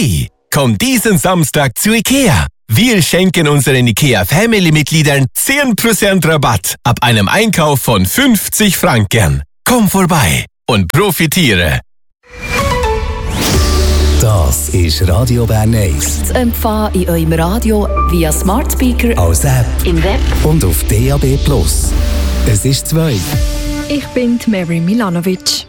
Hey, komm diesen Samstag zu IKEA. Wir schenken unseren IKEA-Family-Mitgliedern 10% Rabatt ab einem Einkauf von 50 Franken. Komm vorbei und profitiere. Das ist Radio Bern 1. Zu empfangen in eurem Radio via Smart Speaker, als App im Web und auf DAB+. Es ist 2. Ich bin Mary Milanovic.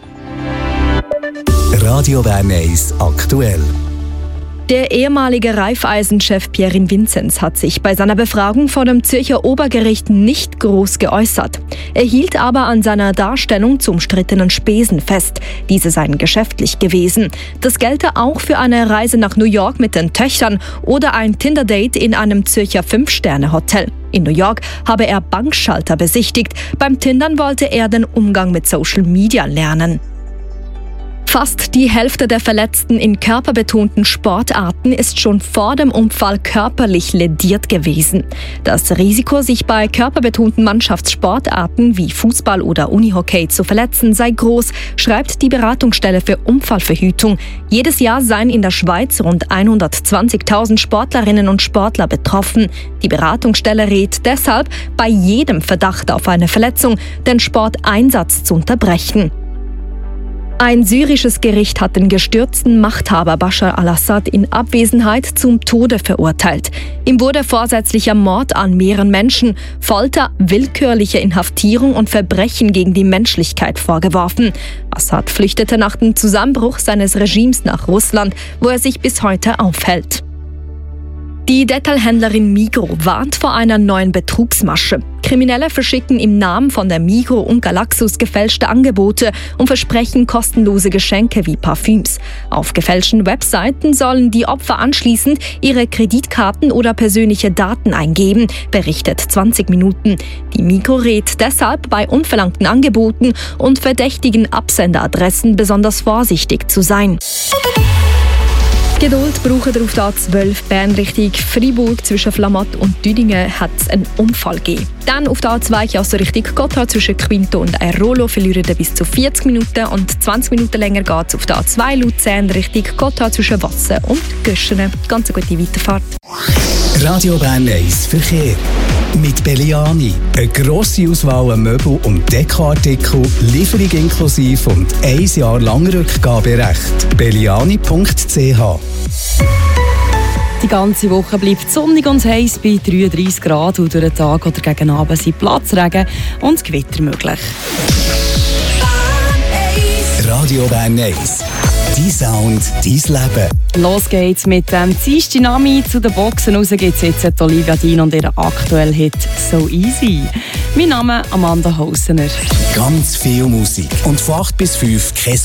Radio Bern 1 aktuell. Der ehemalige Raiffeisen-Chef Pierin Vinzenz hat sich bei seiner Befragung vor dem Zürcher Obergericht nicht groß geäußert. Er hielt aber an seiner Darstellung zu umstrittenen Spesen fest. Diese seien geschäftlich gewesen. Das gelte auch für eine Reise nach New York mit den Töchtern oder ein Tinder-Date in einem Zürcher 5-Sterne-Hotel. In New York habe er Bankschalter besichtigt. Beim Tindern wollte er den Umgang mit Social Media lernen. Fast die Hälfte der Verletzten in körperbetonten Sportarten ist schon vor dem Unfall körperlich lediert gewesen. Das Risiko, sich bei körperbetonten Mannschaftssportarten wie Fußball oder Unihockey zu verletzen, sei groß, schreibt die Beratungsstelle für Unfallverhütung. Jedes Jahr seien in der Schweiz rund 120.000 Sportlerinnen und Sportler betroffen. Die Beratungsstelle rät deshalb, bei jedem Verdacht auf eine Verletzung den Sporteinsatz zu unterbrechen. Ein syrisches Gericht hat den gestürzten Machthaber Bashar al-Assad in Abwesenheit zum Tode verurteilt. Ihm wurde vorsätzlicher Mord an mehreren Menschen, Folter, willkürliche Inhaftierung und Verbrechen gegen die Menschlichkeit vorgeworfen. Assad flüchtete nach dem Zusammenbruch seines Regimes nach Russland, wo er sich bis heute aufhält. Die Detailhändlerin Migros warnt vor einer neuen Betrugsmasche. Kriminelle verschicken im Namen von der Migros und Galaxus gefälschte Angebote und versprechen kostenlose Geschenke wie Parfüms. Auf gefälschten Webseiten sollen die Opfer anschließend ihre Kreditkarten oder persönliche Daten eingeben, berichtet 20 Minuten. Die Migros rät deshalb, bei unverlangten Angeboten und verdächtigen Absenderadressen besonders vorsichtig zu sein. Geduld braucht ihr auf der A12 Bern Richtung Freiburg. Zwischen Flamatt und Düdingen hat es einen Unfall gegeben. Dann auf der A2 also Richtung Gotthard zwischen Quinto und Airolo verlieren ihr bis zu 40 Minuten und 20 Minuten länger geht es auf der A2 Luzern Richtung Gotthard zwischen Wassen und Göschenen. Ganz eine gute Weiterfahrt. Radio Bern 1 Verkehr. Mit Belliani. Eine grosse Auswahl an Möbel- und Dekoartikel, Lieferung inklusive und 1 Jahr lang Rückgaberecht. belliani.ch. Die ganze Woche bleibt sonnig und heiß bei 33 Grad und durch den Tag oder gegen Abend sind Platzregen und Gewitter möglich. Radio Bern 1. Dein Sound, dein Leben. Los geht's mit dem Dynami. Zu den Boxen raus geht's jetzt Olivia Dean und ihren aktuellen Hit «So Easy». Mein Name ist Amanda Hausener. Ganz viel Musik und von 8 bis 5 kein